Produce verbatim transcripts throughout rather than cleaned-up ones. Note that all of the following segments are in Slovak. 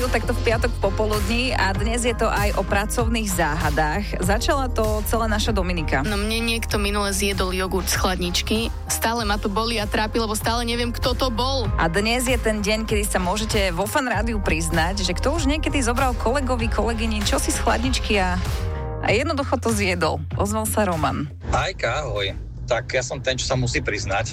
takto v piatok popoludní a dnes je to aj o pracovných záhadách. Začala to celá naša Dominika. No mne niekto minule zjedol jogurt z chladničky. Stále ma to boli a trápi, lebo stále neviem, kto to bol. A dnes je ten deň, kedy sa môžete vo Fan Rádiu priznať, že kto už niekedy zobral kolegovi, kolegyni, čo si z chladničky a, a jednoducho to zjedol. Ozval sa Roman. Ajka, ahoj. Tak ja som ten, čo sa musí priznať.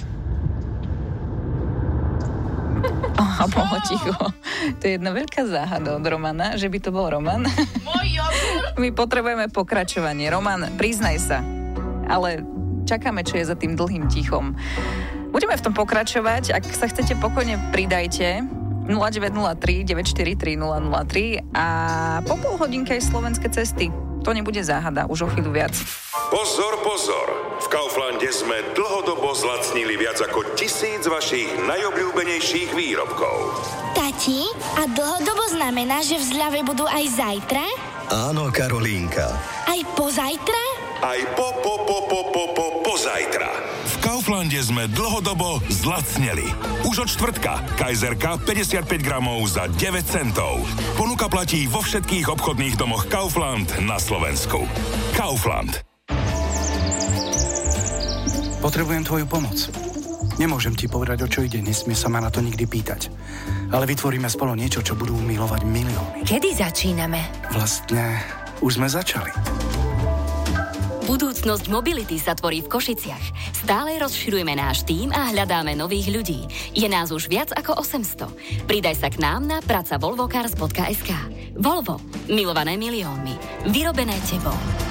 A bolo ticho. To je jedna veľká záhada od Romana, že by to bol Roman. My potrebujeme pokračovanie. Roman, priznaj sa. Ale čakáme, čo je za tým dlhým tichom. Budeme v tom pokračovať. Ak sa chcete, pokojne pridajte. nula deväť nula tri deväť štyri tri nula nula tri a po pol hodinke aj slovenské cesty. To nebude záhada, už o chvíľu viac. Pozor, pozor! V Kauflande sme dlhodobo zlacnili viac ako tisíc vašich najobľúbenejších výrobkov. Tati, a dlhodobo znamená, že v zľave budú aj zajtra? Áno, Karolínka. Aj pozajtra? Aj po, po, po, po, po, po, pozajtra. V Kauflande sme dlhodobo zlacneli. Už od štvrtka. Kajzerka päťdesiatpäť gramov za deväť centov. Ponuka platí vo všetkých obchodných domoch Kaufland na Slovensku. Kaufland. Potrebujem tvoju pomoc. Nemôžem ti povedať, o čo ide, nesmie sa ma na to nikdy pýtať. Ale vytvoríme spolu niečo, čo budú milovať milióny. Kedy začíname? Vlastne, už sme začali. Budúcnosť mobility sa tvorí v Košiciach. Stále rozširujeme náš tím a hľadáme nových ľudí. Je nás už viac ako osemsto. Pridaj sa k nám na praca volvo cars bodka es ká. Volvo. Milované miliónmi. Vyrobené tebou.